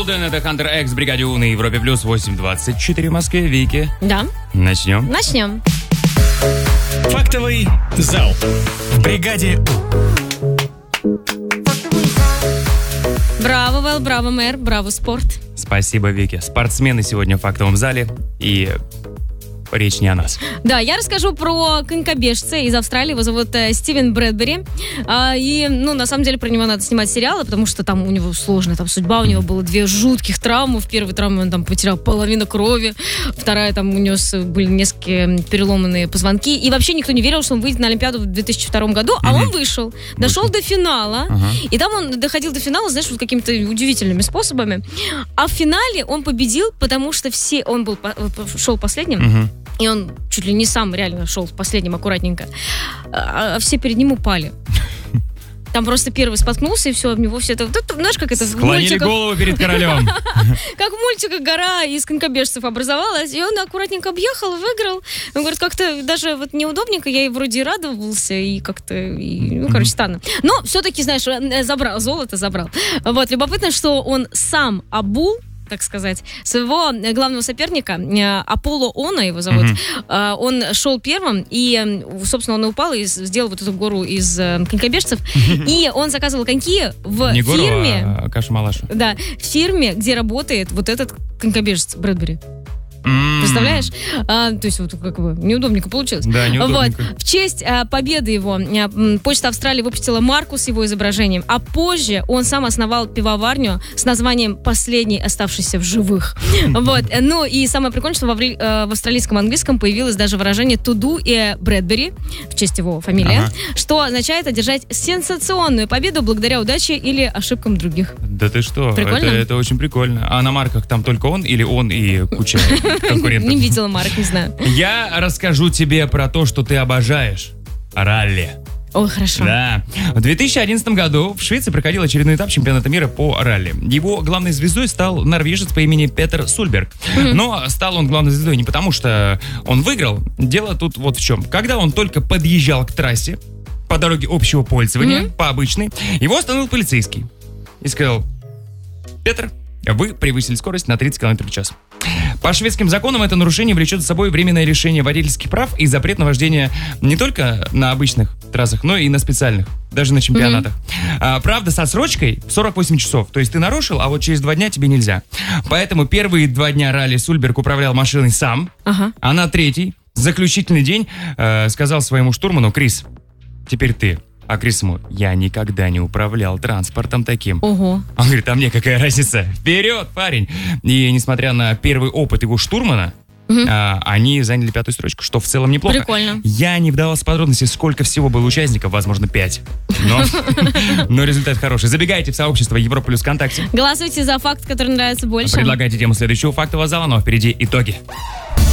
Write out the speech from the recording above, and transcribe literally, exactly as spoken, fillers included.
Голден, это Хантер Экс, бригаде У на Европе Плюс, восемь двадцать четыре в Москве. Вики. Да. Начнем? Начнем. Фактовый зал в бригаде У. Браво, Вэл, браво, мэр, браво, спорт. Спасибо, Вики. Спортсмены сегодня в фактовом зале, и речь не о нас. Да, я расскажу про конькобежца из Австралии, его зовут э, Стивен Брэдбери. А, и, ну, на самом деле, про него надо снимать сериалы, потому что там у него сложная там судьба, у него было две жутких травмы. В первой травме он там потерял половину крови, вторая там у него были несколько переломанные позвонки. И вообще никто не верил, что он выйдет на Олимпиаду в две тысячи втором году, а mm-hmm. он вышел, дошел вышел. до финала. Uh-huh. И там он доходил до финала, знаешь, вот какими-то удивительными способами. А в финале он победил, потому что все, он был шел последним. Uh-huh. И он чуть ли не сам реально шел последним аккуратненько. А, а все перед ним упали. Там просто первый споткнулся, и все, в него все это... Знаешь, как это в мультиках... Склонили голову перед королем. Как в мультиках гора из конькобежцев образовалась, и он аккуратненько объехал, выиграл. Он говорит, как-то даже вот неудобненько, я и вроде радовался, и как-то... И, ну, короче, странно. Но все-таки, знаешь, забрал, золото забрал. Вот, любопытно, что он сам обул, так сказать, своего главного соперника, Аполло Она его зовут, mm-hmm. он шел первым, и, собственно, он упал и сделал вот эту гору из конькобежцев, mm-hmm. и он заказывал коньки в Не фирме... гору, а кашу-малашу. Да, в фирме, где работает вот этот конькобежец Брэдбери. Mm. Представляешь? А, то есть вот как бы неудобненько получилось. Да, неудобненько. Вот. В честь а, победы его а, Почта Австралии выпустила марку с его изображением, а позже он сам основал пивоварню с названием «Последний оставшийся в живых». Вот. Ну и самое прикольное, что в, аври... в австралийском английском появилось даже выражение «to do» и «Брэдбери», в честь его фамилии, ага. что означает одержать сенсационную победу благодаря удаче или ошибкам других. Да ты что? Прикольно? Это, это очень прикольно. А на марках там только он или он и куча конкурентов? Не видела марок, не знаю. Я расскажу тебе про то, что ты обожаешь. Ралли. Ой, хорошо. Да. В две тысячи одиннадцатом году в Швеции проходил очередной этап чемпионата мира по ралли. Его главной звездой стал норвежец по имени Петер Сульберг. Mm-hmm. Но стал он главной звездой не потому, что он выиграл. Дело тут вот в чем. Когда он только подъезжал к трассе по дороге общего пользования, mm-hmm. по обычной, его остановил полицейский и сказал: Петр, вы превысили скорость на тридцать километров в час. По шведским законам это нарушение влечет за собой временное лишение водительских прав и запрет на вождение не только на обычных трассах, но и на специальных, даже на чемпионатах. Mm-hmm. А, правда, со срочкой сорок восемь часов. То есть ты нарушил, а вот через два дня тебе нельзя. Поэтому первые два дня ралли Сульберг управлял машиной сам, uh-huh. а на третий, заключительный день, э, сказал своему штурману: Крис, теперь ты. А Крис ему: я никогда не управлял транспортом таким. Ого. Он говорит: а мне какая разница? Вперед, парень! И несмотря на первый опыт его штурмана, угу. а, они заняли пятую строчку, что в целом неплохо. Прикольно. Я не вдавался в подробности, сколько всего было участников, возможно, пять. Но, но результат хороший. Забегайте в сообщество Европа Плюс ВКонтакте. Голосуйте за факт, который нравится больше. Предлагайте тему следующего фактового зала, но впереди итоги.